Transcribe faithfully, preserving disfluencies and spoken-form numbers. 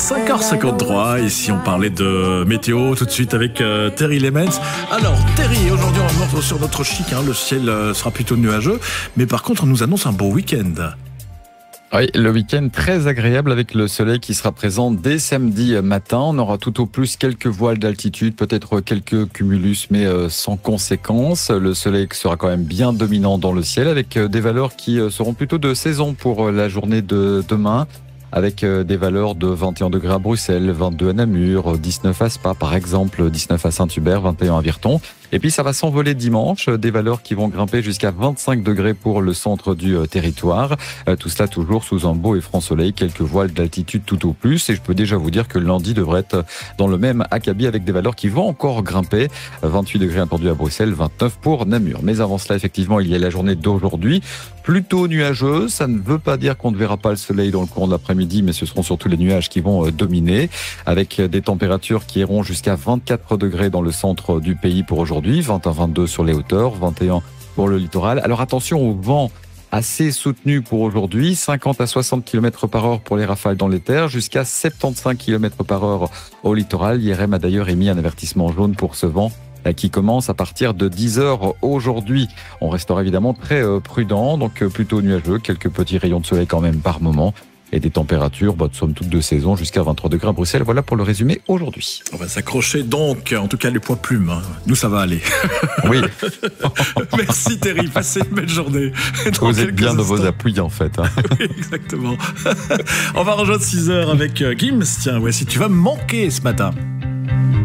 cinq heures cinquante-trois, ici on parlait de météo tout de suite avec euh, Terry Lemens. Alors Terry, aujourd'hui on montre sur notre chic, hein, le ciel euh, sera plutôt nuageux, mais par contre on nous annonce un beau week-end. Oui, le week-end très agréable avec le soleil qui sera présent dès samedi matin. On aura tout au plus quelques voiles d'altitude, peut-être quelques cumulus, mais sans conséquence. Le soleil sera quand même bien dominant dans le ciel avec des valeurs qui seront plutôt de saison pour la journée de demain. Avec des valeurs de vingt et un degrés à Bruxelles, vingt-deux à Namur, dix-neuf à Spa par exemple, dix-neuf à Saint-Hubert, vingt et un à Virton. Et puis ça va s'envoler dimanche, des valeurs qui vont grimper jusqu'à vingt-cinq degrés pour le centre du territoire. Tout cela toujours sous un beau et franc soleil, quelques voiles d'altitude tout au plus. Et je peux déjà vous dire que lundi devrait être dans le même acabit avec des valeurs qui vont encore grimper. vingt-huit degrés attendus à Bruxelles, vingt-neuf pour Namur. Mais avant cela, effectivement, il y a la journée d'aujourd'hui. Plutôt nuageuse, ça ne veut pas dire qu'on ne verra pas le soleil dans le courant de l'après-midi, mais ce seront surtout les nuages qui vont dominer, avec des températures qui iront jusqu'à vingt-quatre degrés dans le centre du pays pour aujourd'hui, vingt et un à vingt-deux sur les hauteurs, vingt et un pour le littoral. Alors attention au vent assez soutenu pour aujourd'hui, cinquante à soixante kilomètres par heure pour les rafales dans les terres, jusqu'à soixante-quinze kilomètres par heure au littoral. I R M a d'ailleurs émis un avertissement jaune pour ce vent qui commence à partir de dix heures aujourd'hui. On restera évidemment très prudent, donc plutôt nuageux, quelques petits rayons de soleil quand même par moment, et des températures, bah, somme toute de saison, jusqu'à vingt-trois degrés à Bruxelles. Voilà pour le résumé aujourd'hui. On va s'accrocher donc, en tout cas les poids plumes. Hein. Nous, ça va aller. Oui. Merci Terry, passez une belle journée. Dans Vous êtes bien instants. De vos appuis en fait. Hein. Oui, exactement. On va rejoindre six heures avec Gims. Tiens, ouais, si tu vas me manquer ce matin.